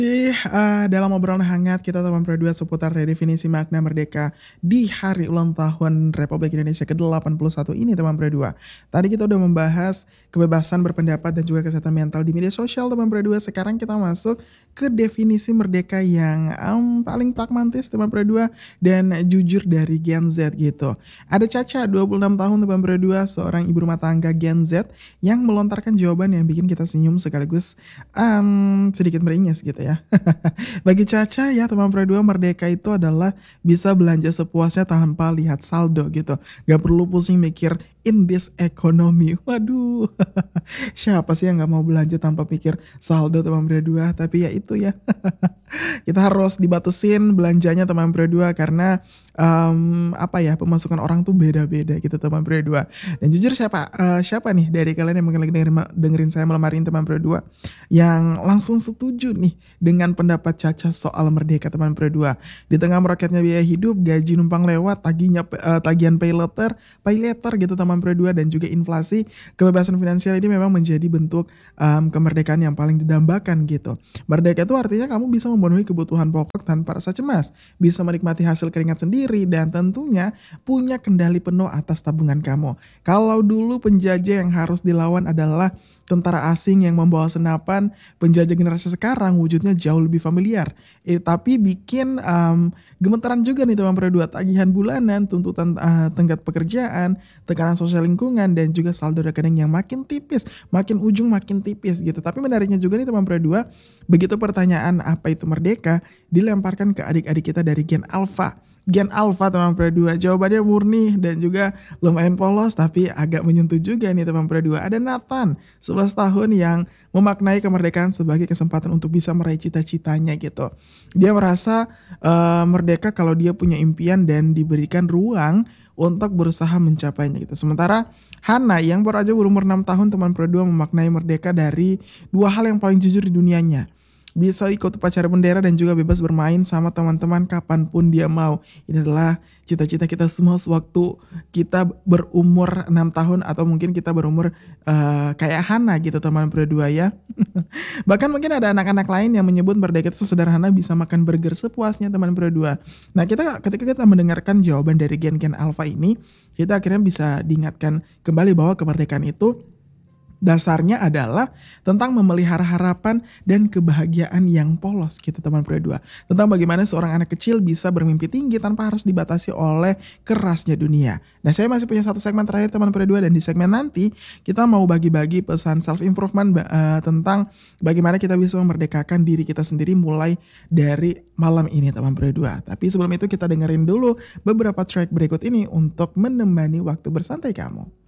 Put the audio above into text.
Dalam obrolan hangat kita teman berdua seputar redefinisi makna merdeka di hari ulang tahun Republik Indonesia ke-81 ini teman berdua. Tadi kita udah membahas kebebasan berpendapat dan juga kesehatan mental di media sosial teman berdua. Sekarang kita masuk ke definisi merdeka yang paling pragmatis teman berdua dan jujur dari Gen Z gitu. Ada Caca 26 tahun teman berdua, seorang ibu rumah tangga Gen Z yang melontarkan jawaban yang bikin kita senyum sekaligus sedikit meringis gitu ya. Bagi Caca ya teman berdua, merdeka itu adalah bisa belanja sepuasnya tanpa lihat saldo gitu. Gak perlu pusing mikir in this economy. Waduh, siapa sih yang gak mau belanja tanpa pikir saldo teman berdua? Tapi ya itu ya, kita harus dibatesin belanjanya teman berdua karena apa ya, pemasukan orang tuh beda-beda gitu teman berdua. Dan jujur siapa nih dari kalian yang mungkin lagi dengerin saya malam hari ini teman berdua yang langsung setuju nih dengan pendapat Caca soal merdeka teman berdua. Di tengah meroketnya biaya hidup, gaji numpang lewat, tagihan pay later gitu teman berdua, dan juga inflasi, kebebasan finansial ini memang menjadi bentuk kemerdekaan yang paling didambakan gitu. Merdeka itu artinya kamu bisa memenuhi kebutuhan pokok tanpa rasa cemas, bisa menikmati hasil keringat sendiri, dan tentunya punya kendali penuh atas tabungan kamu. Kalau dulu penjajah yang harus dilawan adalah tentara asing yang membawa senapan, penjajah generasi sekarang wujudnya jauh lebih familiar. Tapi bikin gemetaran juga nih teman berdua, tagihan bulanan, tuntutan tenggat pekerjaan, tekanan sosial lingkungan, dan juga saldo rekening yang makin tipis, makin ujung makin tipis gitu. Tapi menariknya juga nih teman berdua, begitu pertanyaan apa itu merdeka dilemparkan ke adik-adik kita dari Gen Alpha. Gen Alpha teman berdua, jawabannya murni dan juga lumayan polos tapi agak menyentuh juga nih teman berdua. Ada Nathan, 11 tahun, yang memaknai kemerdekaan sebagai kesempatan untuk bisa meraih cita-citanya gitu. Dia merasa merdeka kalau dia punya impian dan diberikan ruang untuk berusaha mencapainya gitu. Sementara Hana yang baru aja berumur 6 tahun teman berdua memaknai merdeka dari dua hal yang paling jujur di dunianya. Bisa ikut upacara bendera dan juga bebas bermain sama teman-teman kapanpun dia mau. Ini adalah cita-cita kita semua sewaktu kita berumur 6 tahun atau mungkin kita berumur kayak Hana gitu teman berdua ya. Bahkan mungkin ada anak-anak lain yang menyebut merdeka itu sesederhana bisa makan burger sepuasnya teman berdua. Nah ketika kita mendengarkan jawaban dari gen-gen alpha ini, kita akhirnya bisa diingatkan kembali bahwa kemerdekaan itu dasarnya adalah tentang memelihara harapan dan kebahagiaan yang polos gitu teman berdua. Tentang bagaimana seorang anak kecil bisa bermimpi tinggi tanpa harus dibatasi oleh kerasnya dunia. Nah saya masih punya satu segmen terakhir teman berdua, dan di segmen nanti kita mau bagi-bagi pesan self improvement tentang bagaimana kita bisa memerdekakan diri kita sendiri mulai dari malam ini teman berdua. Tapi sebelum itu kita dengerin dulu beberapa track berikut ini untuk menemani waktu bersantai kamu.